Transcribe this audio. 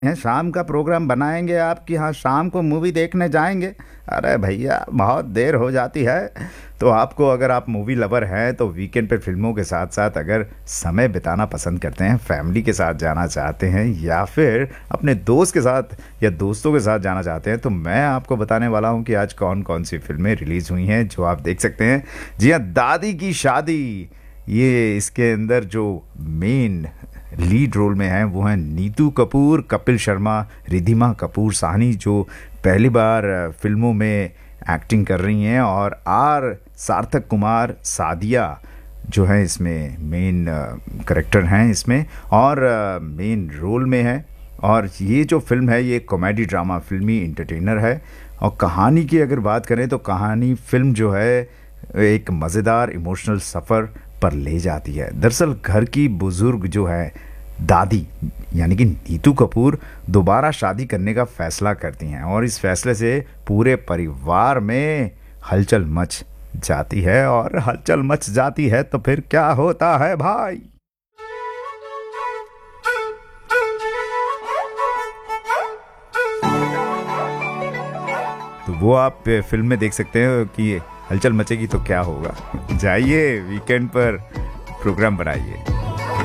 हैं शाम का प्रोग्राम बनाएंगे आप कि हाँ शाम को मूवी देखने जाएंगे। अरे भैया बहुत देर हो जाती है। तो आपको, अगर आप मूवी लवर हैं तो वीकेंड पे फिल्मों के साथ साथ अगर समय बिताना पसंद करते हैं, फैमिली के साथ जाना चाहते हैं या फिर अपने दोस्त के साथ या दोस्तों के साथ जाना चाहते हैं, तो मैं आपको बताने वाला हूँ कि आज कौन कौन सी फिल्में रिलीज़ हुई हैं जो आप देख सकते हैं। जी हाँ, दादी की शादी, ये इसके अंदर जो मेन लीड रोल में हैं वो हैं नीतू कपूर, कपिल शर्मा, रिधिमा कपूर साहनी, जो पहली बार फिल्मों में एक्टिंग कर रही हैं, और आर सार्थक कुमार, सादिया जो है इसमें मेन करेक्टर हैं इसमें, और मेन रोल में है। और ये जो फिल्म है ये कॉमेडी ड्रामा फिल्मी इंटरटेनर है। और कहानी की अगर बात करें तो कहानी फिल्म जो है एक मज़ेदार इमोशनल सफ़र पर ले जाती है। दरअसल घर की बुजुर्ग जो है दादी यानी कि नीतू कपूर दोबारा शादी करने का फैसला करती हैं, और इस फैसले से पूरे परिवार में हलचल मच जाती है। और हलचल मच जाती है तो फिर क्या होता है भाई। तो वो आप फिल्म में देख सकते हैं कि हलचल मचेगी तो क्या होगा। जाइए वीकेंड पर प्रोग्राम बनाइए।